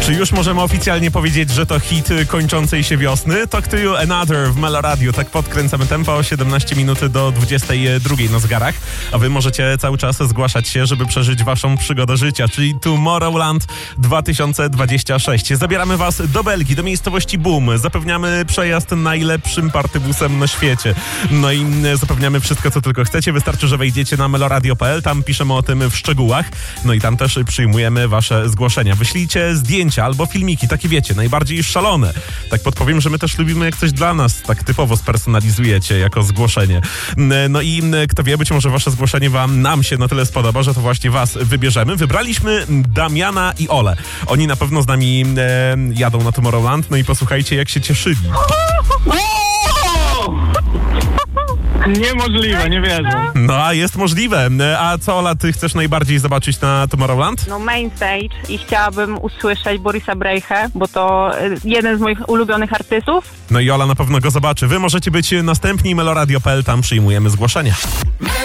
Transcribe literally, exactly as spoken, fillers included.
Czy już możemy oficjalnie powiedzieć, że to hit kończącej się wiosny? Talk to You Another w Meloradiu. Tak podkręcamy tempo, siedemnaście minut do dwudziestej drugiej na zegarach. A wy możecie cały czas zgłaszać się, żeby przeżyć waszą przygodę życia, czyli Tomorrowland dwa tysiące dwudziesty szósty. Zabieramy was do Belgii, do miejscowości Boom. Zapewniamy przejazd najlepszym partybusem na świecie. No i zapewniamy wszystko, co tylko chcecie. Wystarczy, że wejdziecie na meloradio kropka p l. Tam piszemy o tym w szczegółach. No i tam też przyjmujemy wasze zgłoszenia. Wyślijcie zdjęcia albo filmiki, takie wiecie, najbardziej szalone. Tak podpowiem, że my też lubimy, jak coś dla nas tak typowo spersonalizujecie jako zgłoszenie. No i kto wie, być może wasze zgłoszenie wam, nam się na tyle spodoba, że to właśnie was wybierzemy. Wybraliśmy Damiana i Olę. Oni na pewno z nami e, jadą na Tomorrowland. No i posłuchajcie, jak się cieszyli. Niemożliwe, nie wierzę. No, a jest możliwe. A co, Ola, ty chcesz najbardziej zobaczyć na Tomorrowland? No main stage i chciałabym usłyszeć Borisa Brejchę, bo to jeden z moich ulubionych artystów. No i Ola na pewno go zobaczy. Wy możecie być następni, meloradio kropka p l, tam przyjmujemy zgłoszenia.